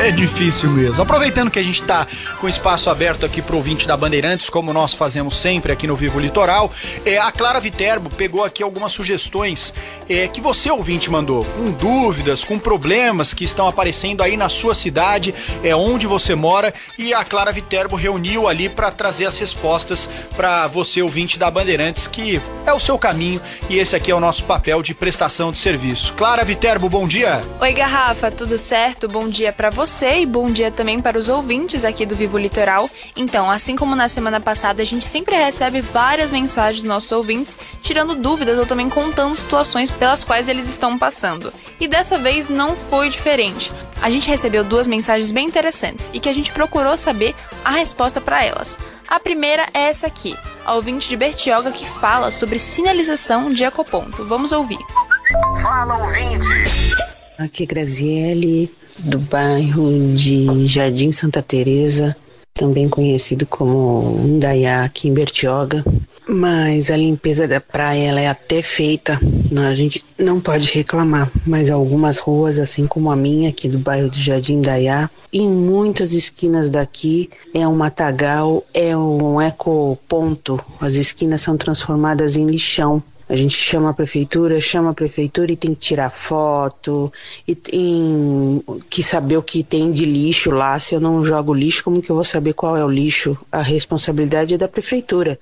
É difícil mesmo. Aproveitando que a gente tá com espaço aberto aqui pro ouvinte da Bandeirantes, como nós fazemos sempre aqui no Vivo Litoral, a Clara Viterbo pegou aqui algumas sugestões que você, ouvinte, mandou, com dúvidas, com problemas que estão aparecendo aí na sua cidade, onde você mora, e a Clara Viterbo reuniu ali para trazer as respostas para você, ouvinte da Bandeirantes, que é o seu caminho, e esse aqui é o nosso papel de prestação de serviço. Clara Viterbo, bom dia! Oi, Garrafa, tudo certo? Bom dia para você e bom dia também para os ouvintes aqui do Vivo Litoral. Então, assim como na semana passada, a gente sempre recebe várias mensagens dos nossos ouvintes, tirando dúvidas ou também contando situações pelas quais eles estão passando. E dessa vez não foi diferente. A gente recebeu 2 mensagens bem interessantes e que a gente procurou saber a resposta para elas. A primeira é essa aqui, a ouvinte de Bertioga, que fala sobre sinalização de ecoponto. Vamos ouvir. Fala, ouvinte! Aqui é Graziele, do bairro de Jardim Santa Teresa, também conhecido como Indaiá, aqui em Bertioga. Mas a limpeza da praia ela é até feita, a gente não pode reclamar, mas algumas ruas, assim como a minha aqui do bairro de Jardim Indaiá, em muitas esquinas daqui é um matagal, é um ecoponto, as esquinas são transformadas em lixão. A gente chama a prefeitura e tem que tirar foto, e tem que saber o que tem de lixo lá. Se eu não jogo lixo, como que eu vou saber qual é o lixo? A responsabilidade é da prefeitura.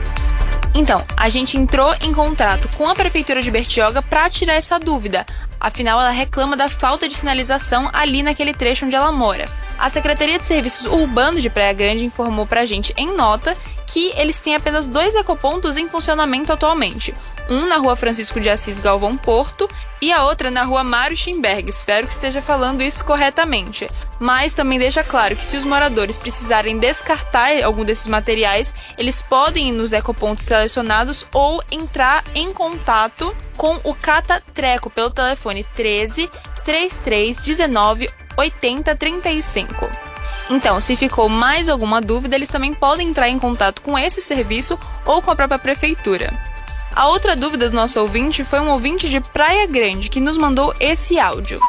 Então, a gente entrou em contato com a Prefeitura de Bertioga para tirar essa dúvida. Afinal, ela reclama da falta de sinalização ali naquele trecho onde ela mora. A Secretaria de Serviços Urbanos de Praia Grande informou pra gente em nota que eles têm apenas 2 ecopontos em funcionamento atualmente. Um na rua Francisco de Assis Galvão Porto e a outra na rua Mário Schimberg. Espero que esteja falando isso corretamente. Mas também deixa claro que se os moradores precisarem descartar algum desses materiais, eles podem ir nos ecopontos selecionados ou entrar em contato com o Cata Treco pelo telefone 13 33 19 80 35. Então, se ficou mais alguma dúvida, eles também podem entrar em contato com esse serviço ou com a própria prefeitura. A outra dúvida do nosso ouvinte foi um ouvinte de Praia Grande que nos mandou esse áudio.